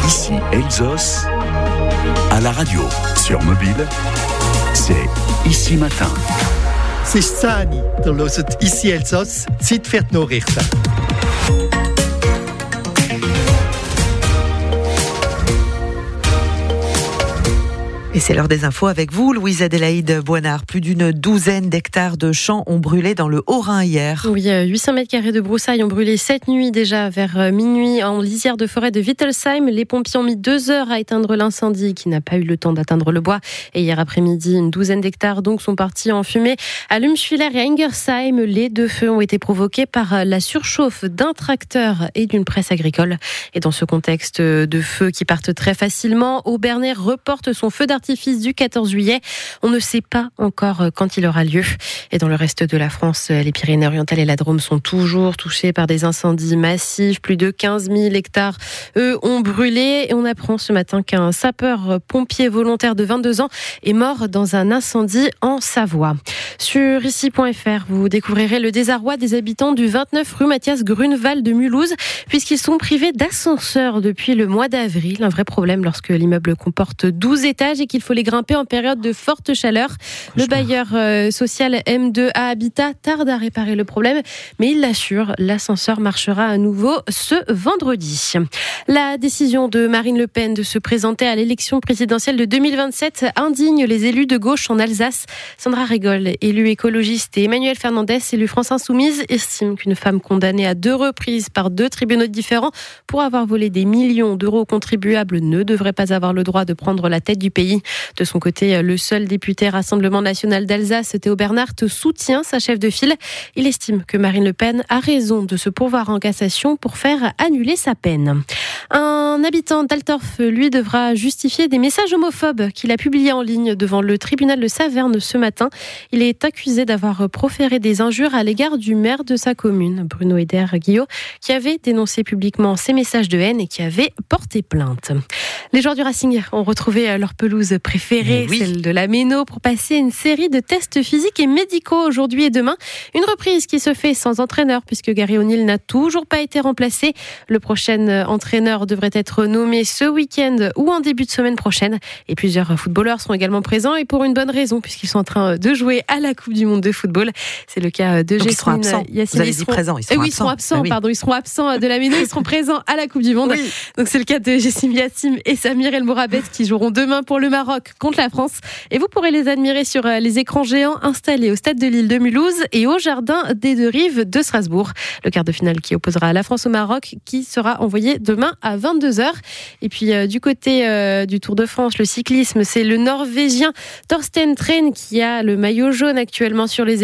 Ici Elsos, à la radio, sur mobile, c'est Ici Matin. Es ist 10 Uhr, da hört «Ici Elsass», Zeit für die Nachrichten. Et c'est l'heure des infos avec vous, Louise-Adélaïde Boinard. Plus d'une douzaine d'hectares de champs ont brûlé dans le Haut-Rhin hier. Oui, 800 mètres carrés de broussailles ont brûlé cette nuit déjà vers minuit en lisière de forêt de Wittelsheim. Les pompiers ont mis 2 heures à éteindre l'incendie qui n'a pas eu le temps d'atteindre le bois. Et hier après-midi, une douzaine d'hectares donc sont partis en fumée. À Lumschwiller et à Ingersheim, les 2 feux ont été provoqués par la surchauffe d'un tracteur et d'une presse agricole. Et dans ce contexte de feux qui partent très facilement, Aubernais reporte son feu d'artifice du 14 juillet. On ne sait pas encore quand il aura lieu. Et dans le reste de la France, les Pyrénées-Orientales et la Drôme sont toujours touchés par des incendies massifs. Plus de 15 000 hectares, eux, ont brûlé. Et on apprend ce matin qu'un sapeur-pompier volontaire de 22 ans est mort dans un incendie en Savoie. Sur ici.fr, vous découvrirez le désarroi des habitants du 29 rue Mathias Grunewald de Mulhouse, puisqu'ils sont privés d'ascenseur depuis le mois d'avril. Un vrai problème lorsque l'immeuble comporte 12 étages et qu'il faut les grimper en période de forte chaleur. Le bailleur social M2A Habitat tarde à réparer le problème, mais il l'assure, l'ascenseur marchera à nouveau ce vendredi. La décision de Marine Le Pen de se présenter à l'élection présidentielle de 2027 indigne les élus de gauche en Alsace. Sandra Rigol, élue écologiste, et Emmanuel Fernandez, élu France Insoumise, estiment qu'une femme condamnée à 2 reprises par 2 tribunaux différents pour avoir volé des millions d'euros aux contribuables ne devrait pas avoir le droit de prendre la tête du pays. De son côté, le seul député Rassemblement national d'Alsace, Théo Bernhardt, soutient sa chef de file. Il estime que Marine Le Pen a raison de se pourvoir en cassation pour faire annuler sa peine. Un habitant d'Altorf, lui, devra justifier des messages homophobes qu'il a publiés en ligne devant le tribunal de Saverne ce matin. Il est accusé d'avoir proféré des injures à l'égard du maire de sa commune, Bruno Eder-Guillot, qui avait dénoncé publiquement ces messages de haine et qui avait porté plainte. Les joueurs du Racing ont retrouvé leur pelouse préférée, celle de la Méno, pour passer une série de tests physiques et médicaux aujourd'hui et demain. Une reprise qui se fait sans entraîneur puisque Gary O'Neill n'a toujours pas été remplacé. Le prochain entraîneur devrait être nommé ce week-end ou en début de semaine prochaine. Et plusieurs footballeurs seront également présents et pour une bonne raison puisqu'ils sont en train de jouer à la Coupe du Monde de football. C'est le cas de Jessamine Yassine. Vous avez dit présents, ils seront absents. Ils seront absents de la Méno, ils seront présents à la Coupe du Monde. Oui. Donc c'est le cas de Jessim Yassim et Samir El Mourabet qui joueront demain pour le Maroc contre la France. Et vous pourrez les admirer sur les écrans géants installés au Stade de Lille de Mulhouse et au Jardin des Deux Rives de Strasbourg. Le quart de finale qui opposera la France au Maroc qui sera envoyé demain à 22h. Et puis du côté du Tour de France, le cyclisme, c'est le Norvégien Torsten Tren qui a le maillot jaune actuellement sur les